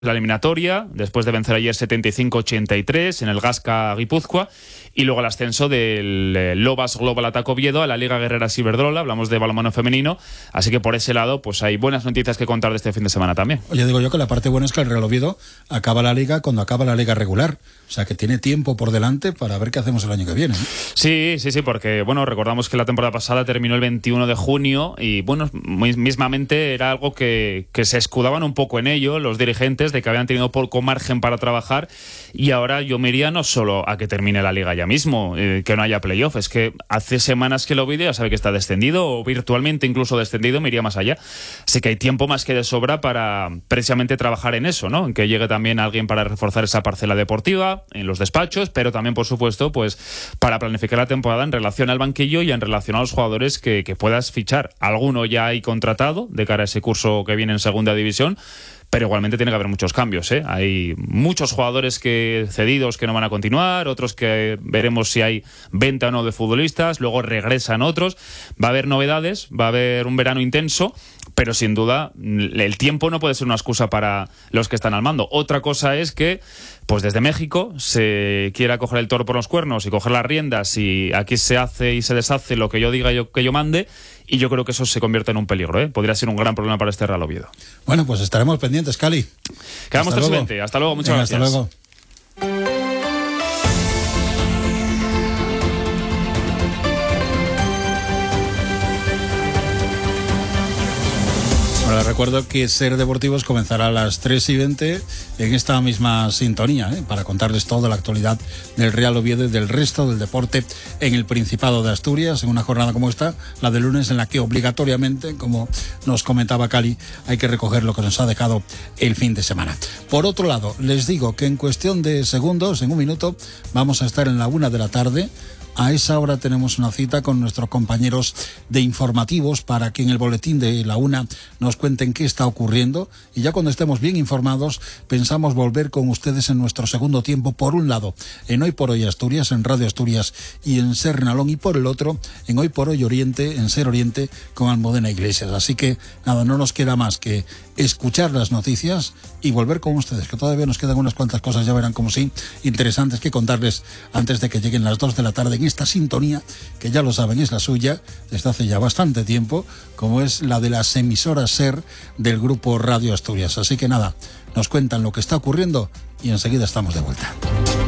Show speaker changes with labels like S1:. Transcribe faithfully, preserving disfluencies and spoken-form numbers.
S1: la eliminatoria, después de vencer ayer setenta y cinco ochenta y tres en el Gasca Guipúzcoa, y luego el ascenso del eh, Lobas Global Atac Oviedo a la Liga Guerrera Ciberdrola. Hablamos de balonmano femenino, así que por ese lado pues hay buenas noticias que contar de este fin de semana también.
S2: Oye, digo yo que la parte buena es que el Real Oviedo acaba la liga cuando acaba la liga regular, o sea que tiene tiempo por delante para ver qué hacemos el año que viene, ¿eh?
S1: Sí, sí, sí, porque bueno, recordamos que la temporada pasada terminó el veintiuno de junio y bueno, muy, mismamente era algo que, que se escudaban un poco en ello los dirigentes, de que habían tenido poco margen para trabajar, y ahora yo me iría no solo a que termine la liga ya mismo, eh, que no haya playoff, es que hace semanas que el Oviedo ya sabe que está descendido o virtualmente incluso descendido, me iría más allá, así que hay tiempo más que de sobra para precisamente trabajar en eso, ¿no? En que llegue también alguien para reforzar esa parcela deportiva en los despachos, pero también por supuesto pues para planificar la temporada en relación al banquillo y en relación a los jugadores que, que puedas fichar. Alguno ya hay contratado de cara a ese curso que viene en segunda división, pero igualmente tiene que haber muchos cambios, ¿eh? Hay muchos jugadores que cedidos que no van a continuar, otros que veremos si hay venta o no de futbolistas, luego regresan otros, va a haber novedades, va a haber un verano intenso, pero sin duda el tiempo no puede ser una excusa para los que están al mando. Otra cosa es que pues desde México se quiera coger el toro por los cuernos y coger las riendas, y aquí se hace y se deshace lo que yo diga y que yo mande, y yo creo que eso se convierte en un peligro, ¿eh? Podría ser un gran problema para este Real Oviedo.
S2: Bueno, pues estaremos pendientes, Cali.
S1: Quedamos tras veinte. Hasta luego, muchas
S2: Venga,
S1: gracias.
S2: Hasta luego. Ahora recuerdo que Ser Deportivos comenzará a las tres y veinte en esta misma sintonía, ¿eh? Para contarles toda la actualidad del Real Oviedo y del resto del deporte en el Principado de Asturias, en una jornada como esta, la de lunes, en la que obligatoriamente, como nos comentaba Cali, hay que recoger lo que nos ha dejado el fin de semana. Por otro lado, les digo que en cuestión de segundos, en un minuto, vamos a estar en la una de la tarde. A esa hora tenemos una cita con nuestros compañeros de informativos para que en el boletín de la una nos cuenten qué está ocurriendo, y ya cuando estemos bien informados pensamos volver con ustedes en nuestro segundo tiempo, por un lado en Hoy por Hoy Asturias, en Radio Asturias y en Ser Nalón, y por el otro en Hoy por Hoy Oriente, en Ser Oriente con Almudena Iglesias. Así que nada, no nos queda más que escuchar las noticias y volver con ustedes, que todavía nos quedan unas cuantas cosas, ya verán como sí, interesantes que contarles antes de que lleguen las dos de la tarde en esta sintonía, que ya lo saben es la suya desde hace ya bastante tiempo, como es la de las emisoras Ser del grupo Radio Asturias. Así que nada, nos cuentan lo que está ocurriendo y enseguida estamos de vuelta.